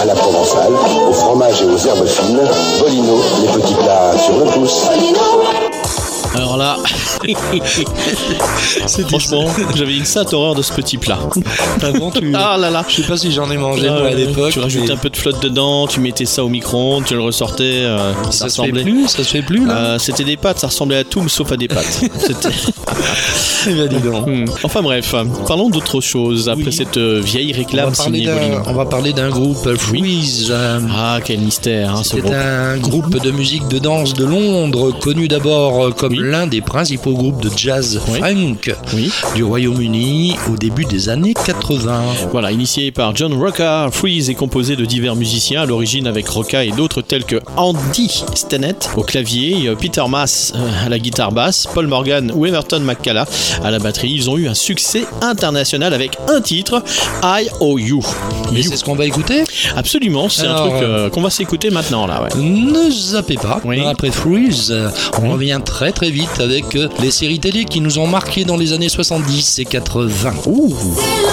À la provençale, au fromage et aux herbes fines, Bolino, les petits plats sur le pouce. Alors là, franchement, j'avais une sainte horreur de ce petit plat. Avant, Ah là là. Je sais pas si j'en ai mangé moi, à l'époque. Tu rajoutais un peu de flotte dedans, tu mettais ça au micro-ondes, tu le ressortais. Ça se fait plus là. C'était des pâtes, ça ressemblait à tout, mais sauf à des pâtes. C'était... Eh bien, dis donc. Enfin bref, parlons d'autre chose après cette vieille réclame signée Bolino. On va parler d'un groupe, Freeze. Ah, quel mystère, ce groupe. C'est un groupe de musique de danse de Londres, connu d'abord comme l'un des principaux groupes de jazz funk du Royaume-Uni au début des années 80. Voilà, initié par John Rocca, Freeze est composé de divers musiciens à l'origine avec Rocca et d'autres tels que Andy Stennett au clavier, Peter Maas à la guitare basse, Paul Morgan ou Emerton McCalla à la batterie. Ils ont eu un succès international avec un titre, I Owe You. Mais c'est ce qu'on va écouter ? Absolument, c'est un truc qu'on va s'écouter maintenant là. Ouais. Ne zappez pas. Après Freeze, on revient très très vite avec les séries télé qui nous ont marqué dans les années 70 et 80.